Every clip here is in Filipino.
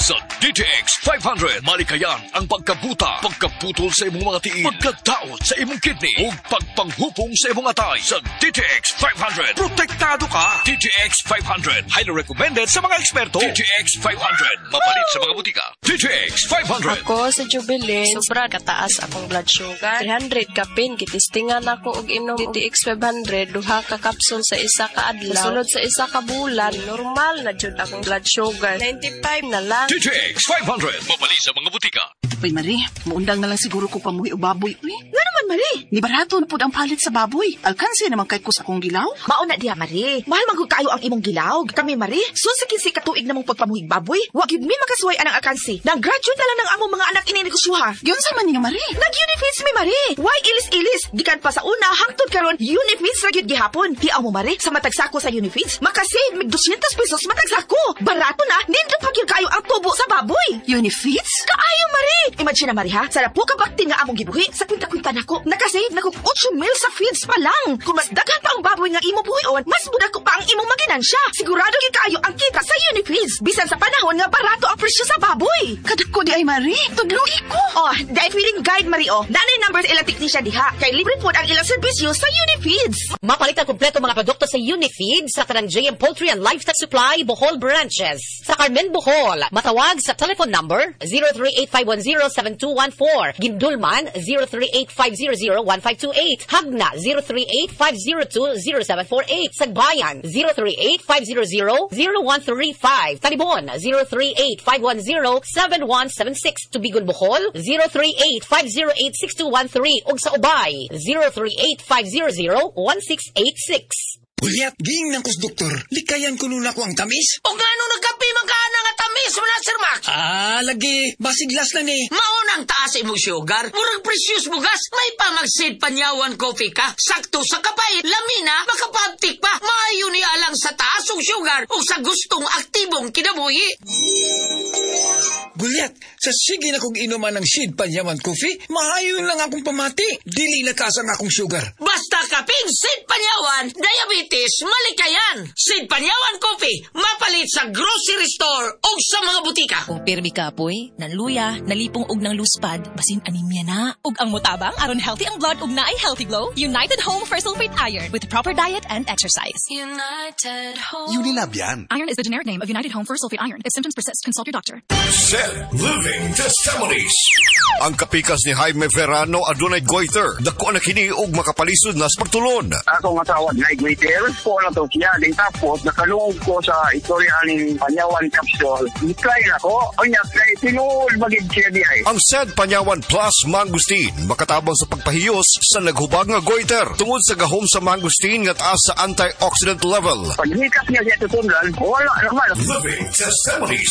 Sa DTX 500, malikayan ang pagkabuta, pagkaputol sa imong mga tiil, pagkadaot sa imong kidney, o pagpanghupong sa imong atay. Sa DTX 500, protektado ka. DTX 500, highly recommended sa mga eksperto. DTX 500, mapalit sa mga butika. DTX 500. Ako sa Jubilee, sobra kataas akong blood sugar. 300 kapin, kitistingan ako og inom DTX 500, duha ka kapsul sa isa ka adlaw. Sulod sa isa ka bulan, normal na jud akong blood sugar. 95 na lang. DTX 500, mapalit sa mga butika. Uy, Marie, maundang na lang siguro ko pamuhi o baboy. Uy, nga naman, Marie. Ni barato na po ang palit sa baboy. Alkansi naman kay ko sa akong gilaw. Mauna diha, Marie. Mahal magod kayo ang imong gilaw. Kami, Marie, susikin si katuig namong pagpamuhig baboy. Wa gyud mi makasuway anang alkansi. Nag-graduate na lang ng among mga anak ininegosyoha. Yun sa man niya, Marie. Nag-Unifeeds mi, Marie. Why ilis-ilis? Gikan pa sa una, hangtod karon Unifeeds ra gyud gihapon. Hiaw mo, Marie, sa matagsako sa Unifeeds, makasave mig 200 pesos matagsako. Barato na, nindot pa gyud kayo ang tubo sa baboy. Unifeeds? Kaayo, Marie. Imagine na, Marie, ha? Sa po ka bakti nga among gibuhi, sa kwinta-kwinta nako, nakasave nako 8 mil sa feeds pa lang. Kung mas daghan pa ang baboy nga imo buhion, mas budak ko pa ang imong maginansya. Sigurado gyud kayo ang kita sa Unifeeds. Bisan sa panahon nga barato ang presyo sa baboy. Kadako di ay, Marie. Tudlugi ko. Oh, dahil feeding guide, Marie, oh. Nanay numbers ilang teknisya diha. Kay libre po ang ilang serbisyo sa Unifeeds. Mapalit ang kompleto mga produkto sa Unifeeds sa tanang JM Poultry and Livestock Supply, Bohol Branches. Sa Carmen, Bohol, matawag sa telephone number 038-510-7214. Gindulman, 038-500-1528. Hagna, 038-502-0748. Sagbayan, 038-500-0135. Talibon, 038-510-7176. Tubigon, Bohol, 038-508-6213. Ug sa Ubay, 038-500-1686. Uliat, ging ng kus doktor. Likayan ko nun ako ang tamis. O gano nagkapi magkana nga tamis mo na, Sir Max? Lagi. Basiglas na ni. Maunang taas imong sugar. Murag precious bugas. May pamagsid panyawan coffee ka. Sakto sa kapay. Lamina, makapabtik pa. Maayo ni alang sa taas og sugar o sa gustong aktibong kinabuhi. Gulyat, sa sige na kong inuman ng Sid Panyaman Coffee, maayon lang akong pamati. Dili lakasan akong sugar. Basta kaping Sid Panyawan, diabetes, malikayan. Sid Panyawan Coffee, mapalit sa grocery store o sa mga butika. Kung pirmi ka, Apoy, nanluya, nalipong og ng luspad, basin anemia na. Og ang mutabang, aron healthy ang blood og na ay healthy glow, United Home for Sulfate Iron with proper diet and exercise. United Home. Unilab yan. Iron is the generic name of United Home for Sulfate Iron. If symptoms persist, consult your doctor. Living Testimonies. Ang kapikas ni Jaime Verano adunay goiter. Dako na kini og makapalisod na sa pagtulon. Akong asawa na goiter po na to siya. Din tapos nakalungog ko sa istorya ng Panyawan capsule. I-try na ko. Onya, try tinuod magig siya di ay. Ang said Panyawan Plus Mangustin makatabang sa pagpahiyos sa naghubag nga goiter tungod sa gahom sa mangustin nga taas sa antioxidant level. Paghikas niya siya tutundan, wala naman. Living Testimonies.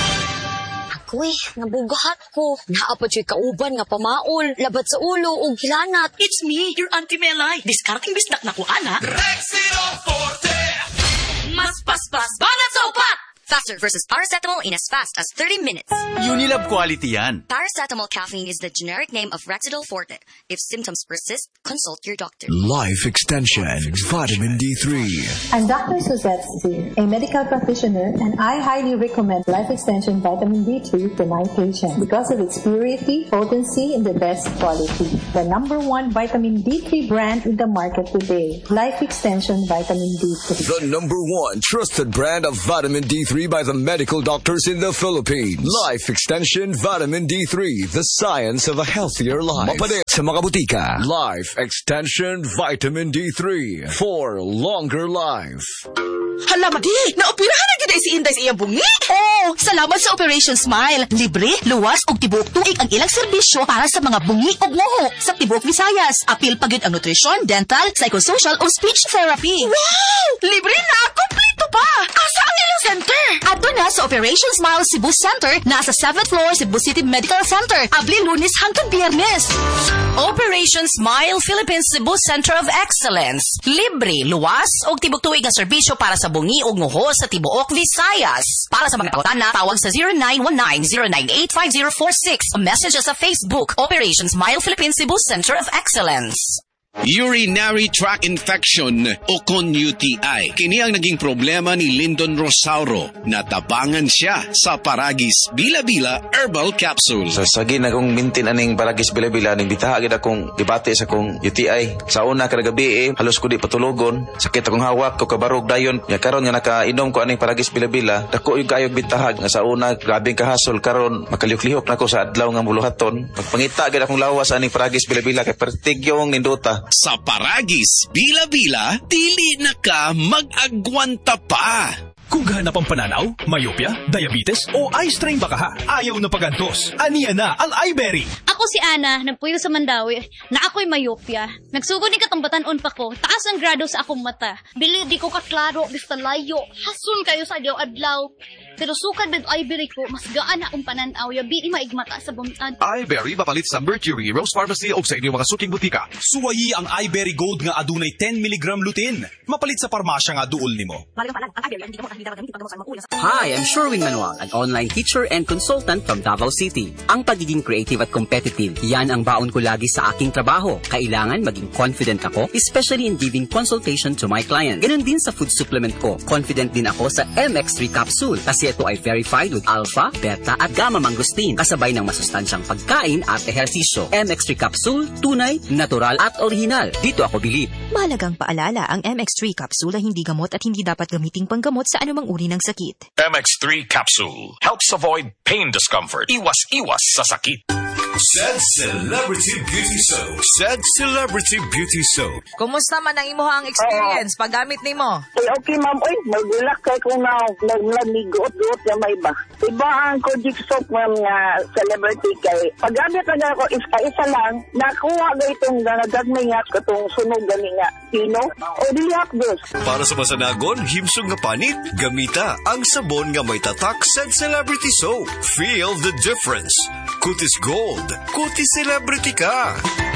Uy, nabugahat ko. Naapad siya kauban nga pamaol, labat sa ulo o hilanat. It's me, your Auntie Melay. Discarding bisdak na ko, ana. Rexino Forte! Mas paspas, banat sa upat! Faster versus paracetamol in as fast as 30 minutes. Unilab quality yan. Paracetamol caffeine is the generic name of Rexidol Forte. If symptoms persist, consult your doctor. Life Extension Vitamin D3. I'm Dr. Suzette C., a medical practitioner, and I highly recommend Life Extension Vitamin D3 to my patients because of its purity, potency, and the best quality. The #1 vitamin D3 brand in the market today. Life Extension Vitamin D3. The #1 trusted brand of Vitamin D3 by the medical doctors in the Philippines. Life Extension Vitamin D3, the science of a healthier life. Mapalit sa mga butika. Life Extension Vitamin D3 for longer life. Hala, Madi! Naoperahan na gina si Inday sa iyang bungi? Oh, salamat sa Operation Smile. Libre, luwas ug tibok tuig ang ilang serbisyo para sa mga bungi ug nguho sa tibok Visayas. Apil pagid ang nutrisyon, dental, psychosocial ug speech therapy. Wow! Libre na! Kompleto pa! Asa ang ilang center? Adto na sa Operation Smile Cebu Center na sa 7th floor Cebu City Medical Center. Abli Lunes hangtod Biyernes. Operation Smile Philippines Cebu Center of Excellence. Libre, luwas ug tibok tuig ang serbisyo para sa bungi ug nguho sa tibuok Visayas. Para sa mga pangutana, tawag sa 0919-098-5046. A message sa Facebook, Operation Smile Philippines Cebu Center of Excellence. Urinary tract infection o kon UTI. Kini ang naging problema ni Lyndon Rosauro. Natabangan siya sa Paragis Bila-Bila Herbal Capsule. Sasagi na kong mintin aning Paragis Bila-Bila, ning bitahagid akong debate sa kong UTI. Sa una kada gabi halos ko di patulogon. Sakit akong hawak ko kabarog dayon. Ya karon nga nakainom ko aning Paragis Bila-Bila, dako yung kayog bitahag nga sa una grabing kahasol karon makaliok-lihok na ko sa adlaw nga muluhaton. Magpangita gid akong lawas aning Paragis Bila-Bila kay pertigyong ninduta. Sa Paragis Bila-Bila, dili na ka mag-agwanta pa. Kung hanap ang pananaw, myopia, diabetes o eye strain baka ha, ayaw na pagantos. Aniya na ang iBerry. Ako si Ana, nagpuyo sa Mandawi, na ako'y myopia. Nagsugod ni katambatan-on pa ko, taas ang grado sa akong mata. Bili di ko kaklaro, bista layo, hasun kayo sa adlaw-adlaw. Pero sukad med iBerry ko, mas gaan na akong pananaw, yabi di maigmata sa buntag. iBerry mapalit sa Mercury, Rose Pharmacy o sa inyong mga suking butika. Suwayi ang iBerry Gold nga adunay 10 mg lutein. Mapalit sa parmasya nga duol nimo. Hi, I'm Sherwin Manuel, an online teacher and consultant from Davao City. Ang pagiging creative at competitive, yan ang baon ko lagi sa aking trabaho. Kailangan maging confident ako, especially in giving consultation to my client. Ganun din sa food supplement ko. Confident din ako sa MX3 capsule kasi ito ay verified with alpha, beta at gamma mangosteen kasabay ng masustansyang pagkain at ehersisyo. MX3 capsule, tunay, natural at original. Dito ako bilib. Mahalagang paalala, ang MX3 capsule ay hindi gamot at hindi dapat gamiting panggamot sa anumang uri ng sakit. MX3 capsule helps avoid pain discomfort. Iwas sa sakit. Said Celebrity Beauty Soap. Said Celebrity Beauty Soap. Kumusta man ang imuhang experience paggamit nimo? Okay, ma'am. Oy, magulak kay kung naglamiguot-guot na may ba. Iba ang Kojic soap, ma'am, nga celebrity kay. Paggamit na ako, isa lang, nakuha ga itong nagagmay nga katong sunog gani nga. Pino? O dilihat, dos. Para sa masanagon, himsong nga panit, gamita ang sabon nga may tatak Said Celebrity Soap. Feel the difference. Kutis Gold. Kutis Celebrity ka.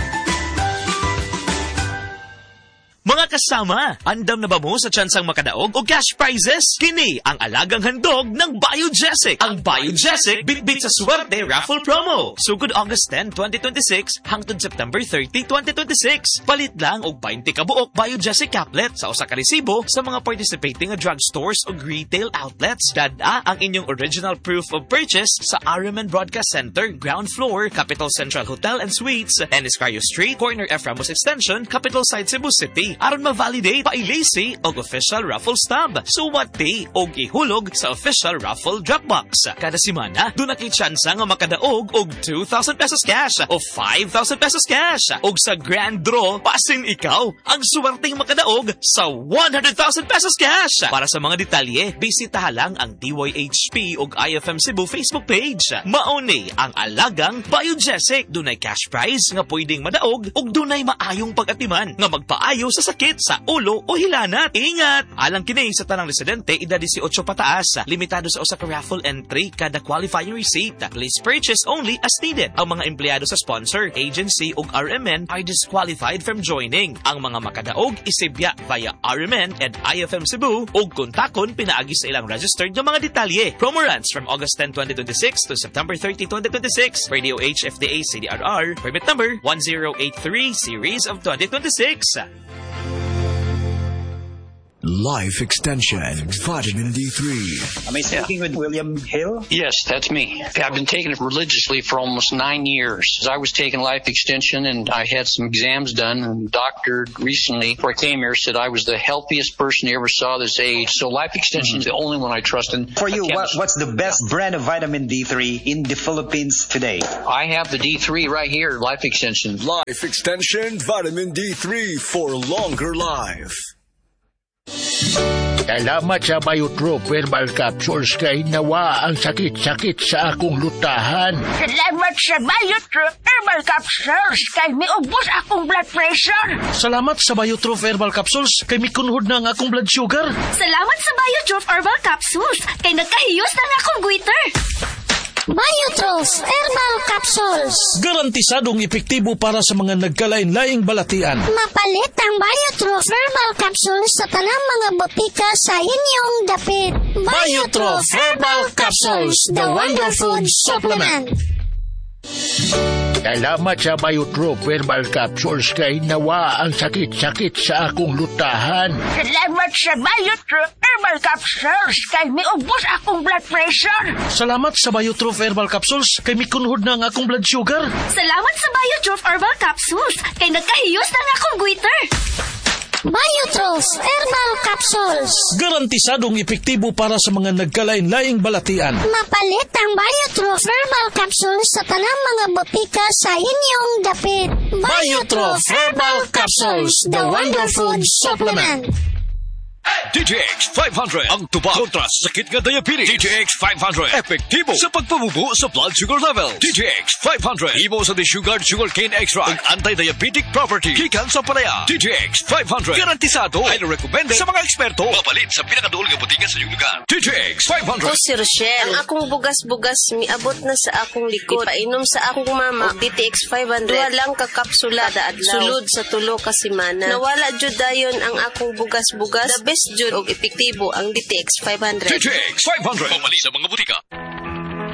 Mga kasama, andam na ba mo sa tsansang makadaog o cash prizes? Kini ang alagang handog ng Biogesic. Ang Biogesic bitbit sa swerte raffle promo. Sugod August 10, 2026 hangtod September 30, 2026. Palit lang og 20 kabuok Biogesic caplet sa usa ka resibo sa mga participating drugstores o retail outlets. Dada ang inyong original proof of purchase sa RMN Broadcast Center, ground floor, Capital Central Hotel and Suites, Eniscario Street, corner F. Ramos Extension, Capital Side, Cebu City. Aron ma-validate pailisi og official raffle stub. Suwate og ihulog sa official raffle dropbox. Kada semana, doon na kay tsansa nga makadaog og 2,000 pesos cash o 5,000 pesos cash. Og sa grand draw, pasin ikaw ang suwerteng makadaog sa 100,000 pesos cash. Para sa mga detalye, bisitaha lang ang DYHP og IFM Cebu Facebook page. Mauni ang alagang Biogesic. Dunay cash prize nga pwedeng madaog og dunay maayong pag-atiman nga magpaayo sa sakit sa ulo o hilanat. Ingat! Alang kini sa tanang residente, edad 18 pataas. Limitado sa usa ka raffle entry kada qualifying receipt. Please purchase only as needed. Ang mga empleyado sa sponsor, agency ug RMN are disqualified from joining. Ang mga makadaog isibya via RMN and IFM Cebu ug kontakon pinaagi sa ilang registered nga mga detalye. Promo runs from August 10, 2026 to September 30, 2026. Radio HFDA CDRR, permit number 1083 series of 2026. Life Extension, Vitamin D3. Am I speaking with William Hill? Yes, that's me. I've been taking it religiously for almost 9 years. I was taking Life Extension and I had some exams done, and the doctor recently, before I came here, said I was the healthiest person he ever saw this age. So Life Extension is the only one I trust. And for you, what's the best brand of vitamin D3 in the Philippines today? I have the D3 right here, Life Extension. Life Extension, Vitamin D3 for longer life. Salamat sa Biotrop Herbal Capsules kay nawa ang sakit-sakit sa akong lutahan. Salamat sa Biotrop Herbal Capsules kay miubos akong blood pressure. Salamat sa Biotrop Herbal Capsules kay mikunhod na ang akong blood sugar. Salamat sa Biotrop Herbal Capsules kay nagkahiyos na akong goiter. Biotrop Herbal Capsules. Garantisadong epektibo para sa mga nagkalain-laing balatian. Mapalit ang Biotrop Herbal Capsules sa tanang mga botika sa inyong dapit. Biotrop Herbal Capsules, the wonder food supplement. Salamat sa Biotrope Herbal Capsules kay nawa ang sakit-sakit sa akong lutahan. Salamat sa Biotrope Herbal Capsules kay miubos akong blood pressure. Salamat sa Biotrope Herbal Capsules kay mikunhod na ang akong blood sugar. Salamat sa Biotrope Herbal Capsules kay nagkahiyos na nga akong goiter. Biotrope Herbal Capsules. Garantisadong epektibo para sa mga nagkalain-laing balatian. Mapalit ang Biotrope Herbal Capsules sa tanang mga botika sa inyong dapit. Biotrope Herbal Capsules, the Wonder Food Supplement. DTX 500 ang tuba kontra sa sakit nga diabetes. DTX 500 epektibo sa pagpabubo sa blood sugar level. DTX 500 imo sa desugared sugarcane extract ang anti-diabetic property gikan sa palaya. DTX 500 garantisado ay recommended sa mga eksperto. Mapalit sa pinakaduol nga botika sa iyong lugar. DTX 500. Ako si Rochelle. Ang akong bugas-bugas miabot na sa akong likod. Ipainom sa akong mama og DTX 500. Duha lang ka kapsula da adlaw. Sulod sa tulo ka semana. Nawala jud dayon ang akong bugas-bugas. The best jud og epektibo ang DTX 500. DTX 500 mapalit sa mga botika.